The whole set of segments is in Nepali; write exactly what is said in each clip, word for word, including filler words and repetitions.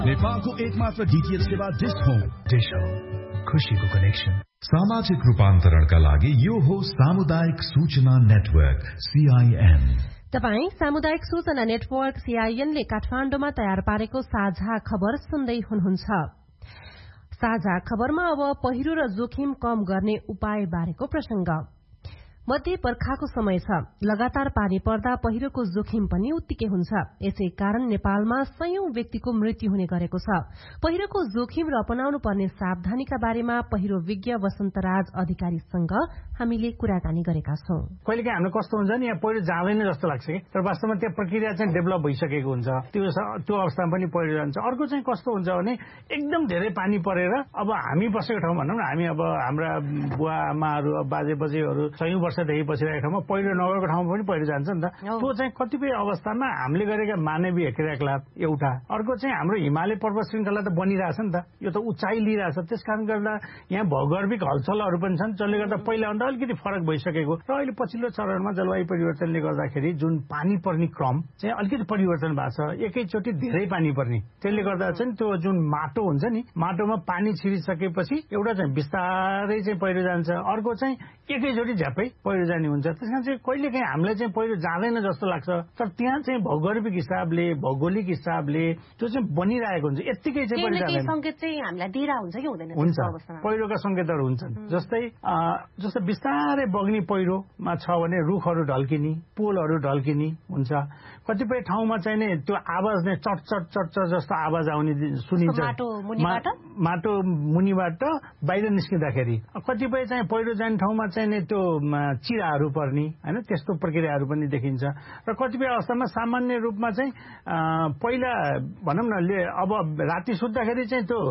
नेपालको एकमात्र डीटीएच सेवा डिश होम। डिश होम, खुशीको कनेक्सन। सामाजिक रूपान्तरणका लागि यो हो सामुदायिक सूचना नेटवर्क सीआईएन। तपाई सामुदायिक सूचना नेटवर्क सीआईएन ले काठमाडौँमा तयार पारेको साझा खबर सुन्दै हुनुहुन्छ। साझा खबरमा अब पहिरो र जोखिम कम गर्ने उपाय बारेको प्रसंग। मध्य बर्खाको समय छ, लगातार पानी पर्दा पहिरोको जोखिम पनि उत्तिकै हुन्छ। यसै कारण नेपालमा सयौं व्यक्तिको मृत्यु हुने गरेको छ। पहिरोको जोखिम र अपनाउनु पर्ने सावधानीका बारेमा पहिरो विज्ञ वसन्तराज अधिकारीसँग हामीले कुराकानी गरेका छौं। कहिलेकाहीँ हाम्रो कस्तो हुन्छ नि, यहाँ पहिरो जाँदैन जस्तो लाग्छ कि, तर वास्तवमा त्यो प्रक्रिया चाहिँ डेभलप भइसकेको हुन्छ। त्यो त्यो अवस्थामा पनि पहिरो जान्छ। अर्को चाहिँ कस्तो हुन्छ भने एकदम धेरै पानी परेर अब हामी बसेको ठाउँ भनौँ न, हामी अब हाम्रा बुवा आमाहरू बाजे बजेहरू सयौं वर्षदेखि बसिरहेको ठाउँमा पहिरो नगएको ठाउँमा पनि पहिरो जान्छ नि त। त्यो चाहिँ कतिपय अवस्थामा हामीले गरेका मानवीय क्रियाकलाप एउटा, अर्को चाहिँ हाम्रो हिमालय पर्वत श्रृङ्खला त बनिरहेछ नि त, यो त उचाइ लिइरहेछ। त्यस कारण गर्दा यहाँ भौगर्भिक हलचलहरू पनि छन्, जसले गर्दा पहिला भन्दा अलिकति फरक भइसकेको र अहिले पछिल्लो चरणमा जलवायु परिवर्तनले गर्दाखेरि जुन पानी पर्ने क्रम चाहिँ अलिकति परिवर्तन भएको छ। एकैचोटि धेरै पानी पर्ने, त्यसले गर्दा चाहिँ त्यो जुन माटो हुन्छ नि, माटोमा पानी छिरिसकेपछि एउटा चाहिँ बिस्तारै चाहिँ पहिरो जान्छ, अर्को चाहिँ एकैचोटि झ्यापै पहिरो जाने हुन्छ। त्यसकारण चाहिँ कहिलेकाहीँ हामीलाई चाहिँ पहिरो जाँदैन जस्तो लाग्छ, तर त्यहाँ चाहिँ भौगोलिक हिसाबले भौगोलिक हिसाबले त्यो चाहिँ बनिरहेको हुन्छ। यत्तिकै चाहिँ पहिरो जाँदैन। संकेत चाहिँ हामीलाई दिइरा हुन्छ कि हुँदैन? हुन्छ, पहिरोका संकेतहरू हुन्छन्। जस्तै जस्तै बिस्तारै बग्ने पहिरोमा छ भने रुखहरू ढल्किने, पोलहरू ढल्किने हुन्छ। कतिपय ठाउँमा चाहिँ नि त्यो आवाज नै चट चट चट चट जस्तो आवाज आउने सुनिन्छ, माटो मुनिबाट बाहिर निस्किँदाखेरि। कतिपय चाहिँ पहिरो जाने ठाउँमा चाहिँ नि त्यो चिराहरू पर्ने होइन, त्यस्तो प्रक्रियाहरू पनि देखिन्छ। र कतिपय अवस्थामा सामान्य रूपमा चाहिँ पहिला भनौँ न ले अब राति सुत्दाखेरि चाहिँ त्यो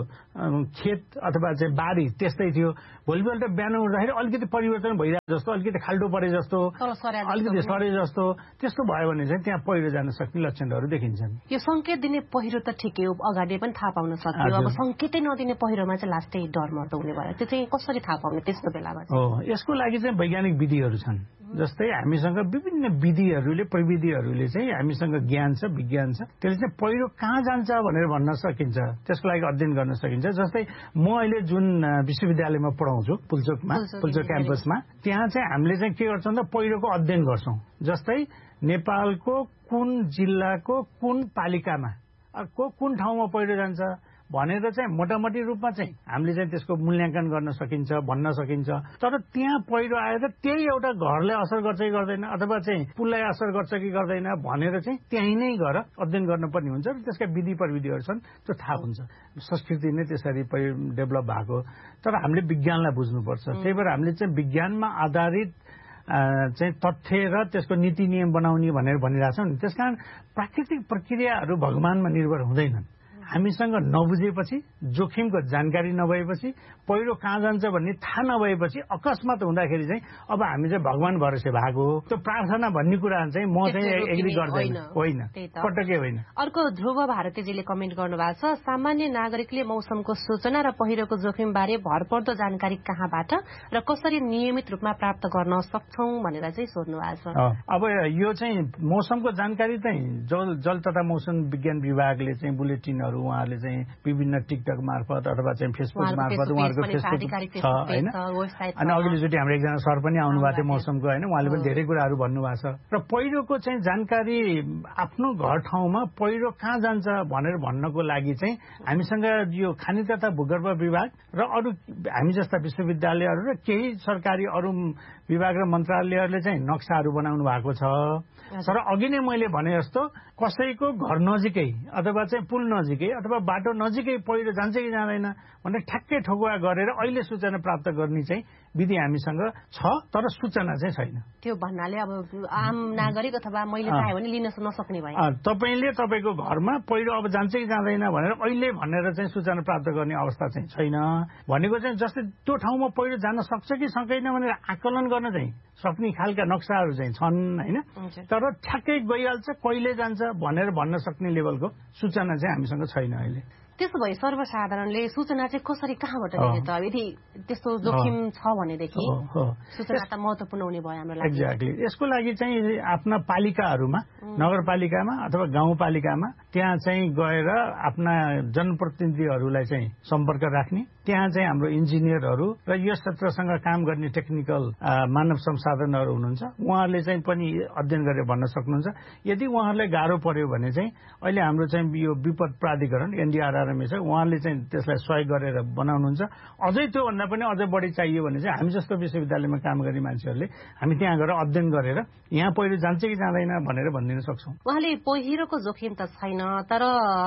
खेत अथवा चाहिँ बारी त्यस्तै थियो, भोलिपल्ट बिहान उठ्दाखेरि अलिकति परिवर्तन भइरहेको जस्तो, अलिकति खाल्डो परे जस्तो, अलिकति सरे जस्तो, त्यस्तो भयो भने चाहिँ त्यहाँ पहिरो जान सक्ने लक्षणहरू देखिन्छन्। यो संकेत दिने पहिरो त ठिकै हो, अगाडि पनि थाहा पाउन सक्यो। अब संकेतै नदिने पहिरोमा चाहिँ लास्टै डर मर्दो हुने भयो, त्यो चाहिँ कसरी थाहा पाउने त्यस्तो बेलामा? हो, यसको लागि चाहिँ वैज्ञानिक विधिहरू छन्। जस्तै हामीसँग विभिन्न विधिहरूले प्रविधिहरूले चाहिँ हामीसँग ज्ञान छ, विज्ञान छ, त्यसले चाहिँ पहिरो कहाँ जान्छ भनेर भन्न सकिन्छ, त्यसको लागि अध्ययन गर्न सकिन्छ। जस्तै म अहिले जुन विश्वविद्यालयमा पढाउँछु पुल्चोकमा, पुल्चोक क्याम्पसमा, त्यहाँ चाहिँ हामीले चाहिँ के गर्छौँ त पहिरोको अध्ययन गर्छौँ। जस्तै नेपालको कुन जिल्लाको कुन पालिकामा को कुन ठाउँमा पहिरो जान्छ भनेर चाहिँ मोटामोटी रूपमा चाहिँ हामीले चाहिँ त्यसको मूल्याङ्कन गर्न सकिन्छ, भन्न सकिन्छ। तर त्यहाँ पहिरो आएर त्यही एउटा घरलाई असर गर्छ कि गर्दैन, अथवा चाहिँ पुललाई असर गर्छ कि गर्दैन भनेर चाहिँ त्यहीँ नै गएर अध्ययन गर्नुपर्ने हुन्छ। र त्यसका विधि प्रविधिहरू छन्, त्यो थाहा हुन्छ। संस्कृति नै त्यसरी डेभलप भएको, तर हामीले विज्ञानलाई बुझ्नुपर्छ। त्यही भएर हामीले चाहिँ विज्ञानमा आधारित चाहिँ तथ्य र त्यसको नीति नियम बनाउने भनेर भनिरहेछौँ नि। त्यसकारण प्राकृतिक प्रक्रियाहरू भगवानमा निर्भर हुँदैनन्। हामीसँग नबुझेपछि, जोखिमको जानकारी नभएपछि, पहिरो कहाँ जान्छ भन्ने थाहा नभएपछि अकस्मात हुँदाखेरि चाहिँ अब हामी चाहिँ भगवान भरोसे भएको हो। त्यो प्रार्थना भन्ने कुरा चाहिँ म चाहिँ एग्री गर्दैन, होइन, पटक्कै होइन। अर्को ध्रुव भारतीजीले कमेन्ट गर्नुभएको छ, सामान्य नागरिकले मौसमको सूचना र पहिरोको जोखिम बारे भरपर्दो जानकारी कहाँबाट र कसरी नियमित रूपमा प्राप्त गर्न सक्छौं भनेर चाहिँ सोध्नु भएको छ। अब यो चाहिँ मौसमको जानकारी चाहिँ जल जल तथा मौसम विज्ञान विभागले चाहिँ बुलेटिनहरू उहाँहरूले चाहिँ विभिन्न टिकटक मार्फत अथवा चाहिँ फेसबुक मार्फत उहाँहरूको फेसबुक छ होइन। अनि अघिल्लोचोटि हाम्रो एकजना सर पनि आउनुभएको थियो मौसमको होइन, उहाँले पनि धेरै कुराहरू भन्नुभएको छ। र पहिरोको चाहिँ जानकारी आफ्नो घर ठाउँमा पहिरो कहाँ जान्छ भनेर भन्नको लागि चाहिँ हामीसँग यो खानी तथा भूगर्भ विभाग र अरू हामी जस्ता विश्वविद्यालयहरू र केही सरकारी अरू विभाग र मन्त्रालयहरूले चाहिँ नक्साहरू बनाउनु भएको छ। तर अघि नै मैले भने जस्तो कसैको घर नजिकै अथवा चाहिँ पुल नजिकै अथवा बाटो नजिकै पहिरो जान्छ कि जाँदैन भनेर ठ्याक्कै ठोकुवा गरेर अहिले सूचना प्राप्त गर्ने चाहिँ विधि हामीसँग छ, तर सूचना चाहिँ छैन। त्यो भन्नाले अब आम नागरिक अथवा मैले चाहे भने लिन नसक्ने भए तपाईले तपाईँको घरमा पहिरो अब जान्छ कि जाँदैन भनेर अहिले भनेर चाहिँ सूचना प्राप्त गर्ने अवस्था चाहिँ छैन। भनेको चाहिँ जस्तै त्यो ठाउँमा पहिरो जान सक्छ कि सक्दैन भनेर आकलन गर्न चाहिँ सक्ने खालका नक्साहरू चाहिँ छन् होइन, तर ठ्याक्कै गइहाल्छ कहिले जान्छ भनेर भन्न सक्ने लेभलको सूचना चाहिँ हामीसँग छैन। छैन अहिले। त्यसो भए सर्वसाधारणले सूचना चाहिँ कसरी कहाँबाट लिने त? यदि त्यस्तो जोखिम छ भनेदेखि सूचना त महत्त्वपूर्ण हुने भयो हाम्रो लागि। एक्ज्याक्टली। यसको लागि चाहिँ आफ्ना पालिकाहरूमा, नगरपालिकामा अथवा गाउँपालिकामा त्यहाँ चाहिँ गएर आफ्ना जनप्रतिनिधिहरूलाई चाहिँ सम्पर्क राख्ने, त्यहाँ चाहिँ हाम्रो इन्जिनियरहरू र यो क्षेत्रसँग काम गर्ने टेक्निकल मानव संसाधनहरू हुनुहुन्छ, उहाँहरूले चाहिँ पनि अध्ययन गरेर भन्न सक्नुहुन्छ। यदि उहाँहरूलाई गाह्रो पर्यो भने चाहिँ अहिले हाम्रो चाहिँ यो विपद प्राधिकरण एनडीआरआरएम छ, उहाँले चाहिँ त्यसलाई सहयोग गरेर बनाउनुहुन्छ। अझै त्योभन्दा पनि अझै बढी चाहियो भने चाहिँ हामी जस्तो विश्वविद्यालयमा काम गर्ने मान्छेहरूले हामी त्यहाँ गएर अध्ययन गरेर यहाँ पहिरो जान्छ कि जाँदैन भनेर भनिदिन सक्छौँ। उहाँले पहिरोको जोखिम त छैन, तर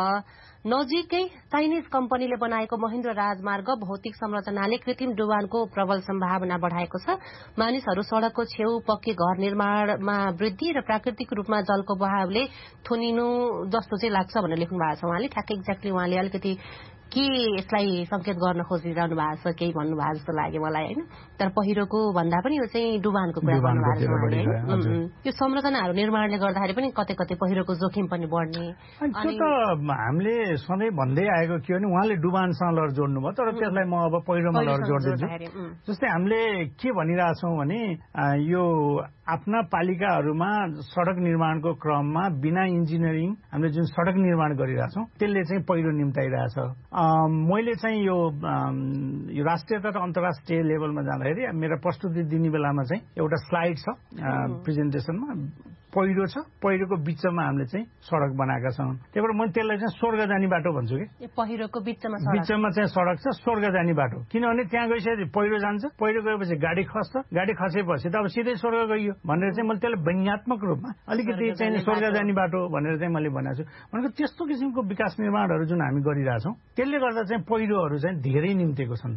नजिकै चाइनिज कम्पनीले बनाएको महेन्द्र राजमार्ग भौतिक संरचनाले कृत्रिम डुबानको प्रबल सम्भावना बढ़ाएको छ। मानिसहरू सड़कको छेउ पक्की घर निर्माणमा वृद्धि र प्राकृतिक रूपमा जलको बहावले थुनिनु जस्तो चाहिँ लाग्छ भनेर लेख्नु भएको छ उहाँले। ठ्याक्कै एक्ज्याक्टली उहाँले अलिकति के यसलाई संकेत गर्न खोजिरहनु भएको छ, केही भन्नु भएको जस्तो लाग्यो मलाई होइन। तर पहिरोको भन्दा पनि यो चाहिँ डुबानको कुरा गर्नु भएको छ उहाँले होइन। यो संरचनाहरू निर्माणले गर्दाखेरि पनि कतै कतै पहिरोको जोखिम पनि बढ्ने। त्यो त हामीले सधैँ भन्दै आएको के भने उहाँले डुबानसँग लहर जोड्नु भयो, तर त्यसलाई म अब पहिरोमा लहर जोड्दिन्छु। जस्तै हामीले के भनिरहेछौँ भने यो आफ्ना पालिकाहरूमा सड़क निर्माणको क्रममा बिना इन्जिनियरिङ हामीले जुन सड़क निर्माण गरिरहेछौँ त्यसले चाहिँ पहिरो निम्ताइरहेछ। मैले चाहिँ यो राष्ट्रिय तथा अन्तर्राष्ट्रिय लेभलमा जाँदाखेरि मेरो प्रस्तुति दिने बेलामा चाहिँ एउटा स्लाइड छ प्रेजेन्टेसनमा, पहिरो छ, पहिरोको बिचमा हामीले चाहिँ सड़क बनाएका छौँ। त्यही भएर मैले त्यसलाई चाहिँ स्वर्ग जाने बाटो भन्छु कि पहिरोको बिचमा बिचमा चाहिँ सड़क छ, स्वर्ग जाने बाटो। किनभने त्यहाँ गइसकेपछि पहिरो जान्छ, पहिरो गएपछि गाडी खस्छ, गाडी खसेपछि त अब सिधै स्वर्ग गइयो भनेर चाहिँ मैले त्यसलाई व्यङ्ग्यात्मक रूपमा अलिकति चाहिँ स्वर्ग जाने बाटो भनेर चाहिँ मैले भनेको छु। भनेको त्यस्तो किसिमको विकास निर्माणहरू जुन हामी गरिरहेछौँ त्यसले गर्दा चाहिँ पहिरोहरू चाहिँ धेरै निम्तेको छन्।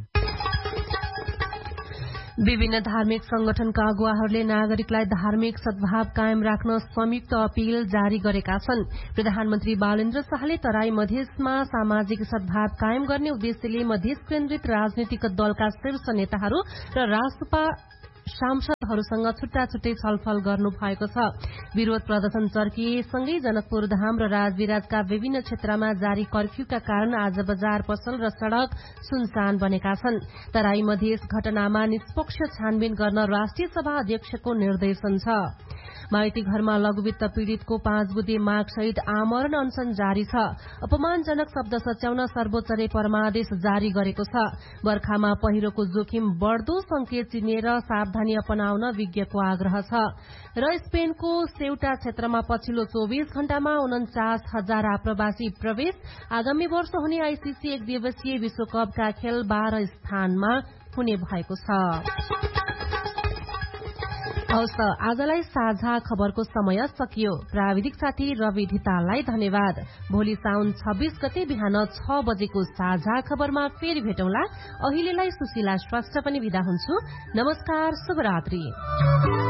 विभिन्न धार्मिक संगठनका अगुवाहरूले नागरिकलाई धार्मिक सद्भाव कायम राख्न संयुक्त अपील जारी गरेका छन्। प्रधानमन्त्री बालेन्द्र शाहले तराई मधेसमा सामाजिक सद्भाव कायम गर्ने उद्देश्यले मधेस केन्द्रित राजनीतिक दलका शीर्ष नेताहरू र राष्ट्रपा सांसदहरूसँग छुट्टा छुट्टै छलफल गर्नु भएको छ। विरोध प्रदर्शन चर्किएसँगै जनकपुर धाम र राजविराजका विभिन्न क्षेत्रमा जारी कर्फ्यूका कारण आज बजार पसल र सड़क सुनसान बनेका छन्। तराई मधेस घटनामा निष्पक्ष छानबिन गर्न राष्ट्रिय सभा अध्यक्षको निर्देशन छ। माइती घरमा लघुवित्त पीड़ितको पाँच बुधे माग सहित आमरण अनशन जारी छ। अपमानजनक शब्द सच्याउन सर्वोच्चले परमादेश जारी गरेको छ। बर्खामा पहिरोको जोखिम बढ़दो संकेत चिनेर सावधानी अपनाउन विज्ञको आग्रह छ। र स्पेनको सेउटा क्षेत्रमा पछिल्लो चौबीस घण्टामा उन्चास हजार आप्रवासी प्रवेश। आगामी वर्ष हुने आईसीसी एक दिवसीय विश्वकपका खेल बाह्र स्थानमा हुने भएको छ। हवस्, आजलाई साझा खबरको समय सकियो। प्राविधिक साथी रवि धिताललाई धन्यवाद। भोलि साउन छब्बीस गते बिहान छ बजेको साझा खबरमा फेरि भेटौँला। अहिलेलाई सुशीला श्रेष्ठ पनि विदा हुन्छु। नमस्कार, शुभरात्रि।